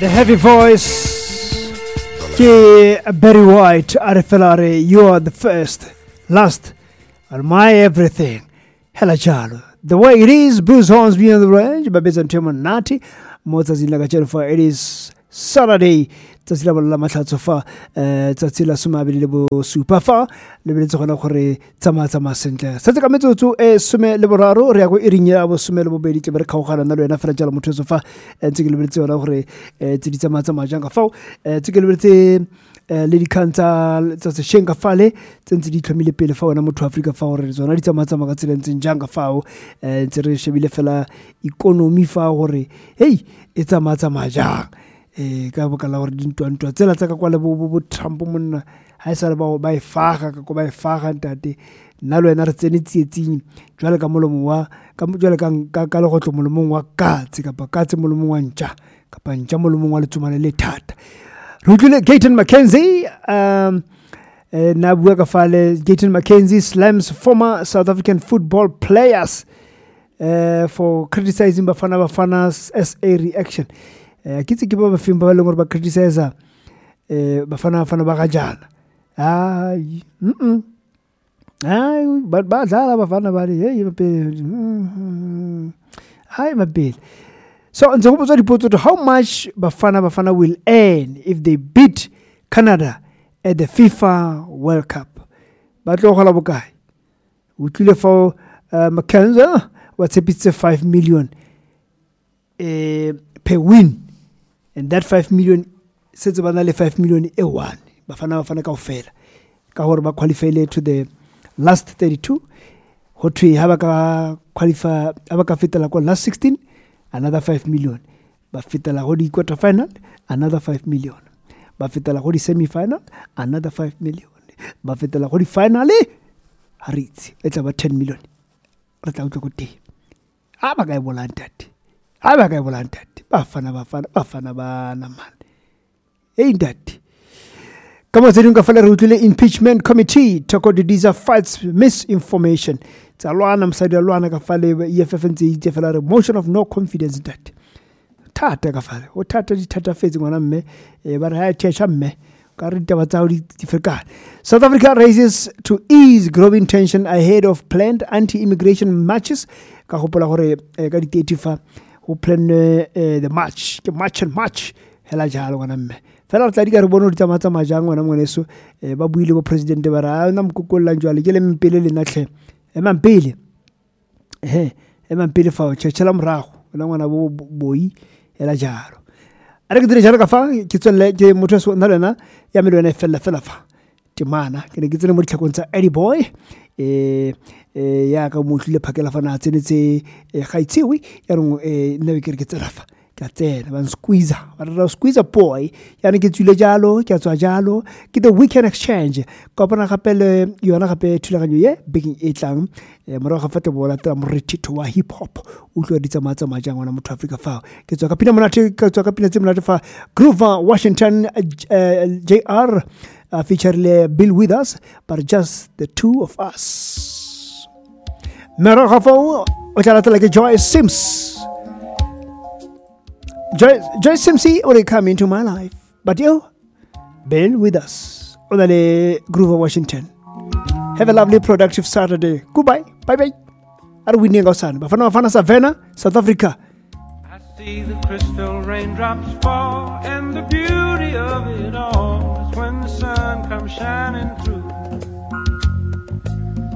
The heavy voice ke Barry White a re fela re you are the first, last, and my everything. Hela jalo. The way it is, Bruce Hornsby on the range, Babizan Timon Nati, Motors in Lagachelfa. It is Saturday. Tatsila la matlatso fa tatsila sumabili lebo super fa le bele tsogana gore tsama sentle sa ka metsotso sume le boraro re ya go irinya bo sume le bobedi ke bere khaogana na le yena fela jalo motho so fa tse ke le bele tsona gore tse di tsama jang ka fa tse ke le bele tse le di kanta tsa se shenga fale tse di tlhomile pele fa wena motho Africa fa gore tsona di tsama ka tsela ntse jang ka fa tse re shebile fela economy fa gore hey e tsama jang ka bokala gore dintwa tsela tsa ka kwa le bo Trump monna ha e sale ba e faga ka go ba e faga ntate nna le wena re tsene tsietsing jwale ka molomo wa ka jwale ka le go tlo molomong wa katse kapa katse molomong wa ntja kapa ntja molomong wa letsumane le thata re utlwile Gayton McKenzie na bua ka fale Gayton McKenzie slams former South African football players for criticizing Bafana's SA reaction. Kitse ke ba fimba ba leng gore ba criticize bafana ba ga jana ai ba dlala bafana ba le hey mapele so ntse go botsa dipotso to how much bafana will earn if they beat Canada at the FIFA World Cup ba tlo gola bokae o tlile for McKenzie wa tshepitse 5 million per win. And that 5 million, since ba na le 5 million e one, bafana kaofela ka hore ba qualify to the last 32. Ho thwe ha ba ka qualify ha ba ka fetela ko last 16, another 5 million. Ba fetela go di quarter final, another 5 million. Ba fetela go di semi final, another 5 million. Ba fetela go di finale, haritsi e tla ba 10 million. Re tla utlo go te. Ha ba ka e bolantati. Bafana ba na man hey that kama zedinga fala re utlile impeachment committee Tokodidiza fights misinformation tsalwana msadi lwana ka fale EFF ntse itse fela re motion of no confidence that thata ka fale o thata di thata fetse ngwana mme ba re ha tshetsha mme ka re taba tsa di fekana. South Africa raises to ease growing tension ahead of planned anti-immigration marches ka gopola gore ka di 35 who plan the march hela jalo ngwana mme fela re tla di ka re bona di tsamaya jang ngwana ngwaneso ba buile bo president ba ra na mkokolla njwale ke le mpele le natlhe emampele fa o tshela morago la ngwana bo boi hela jalo a re ke dire jalo ka fa ke tswelle ke motho so nna lena ya me lena fela fa timana ke ne ke tsene mo ditlhakong tsa Eddie Boy ya ka mo tlile phakela fana tsenetse ga itsewe ya reng nne ke re ke tselafa ka tsena ba squeezer boy ya ne ke tswile jalo ke tswa jalo ke the weekend exchange ka bona gapele yona gape thulaganyo ye big e tlang mara ga fate bola tla mo retito wa hip hop o tlo di tsamatsa majang wana motho Africa fa ke tswa ka pina monate ka tswa ka pina tse monate fa Groove Washington JR feature Bill with us but just the two of us. Merhaba, o like Joy Sims. Joy Simsy already come into my life, but you, Bill with us. Onale Groove Washington. Have a lovely, productive Saturday. Goodbye, bye. Are we near Gosan? Bafana Savannah, South Africa. I see the crystal raindrops fall and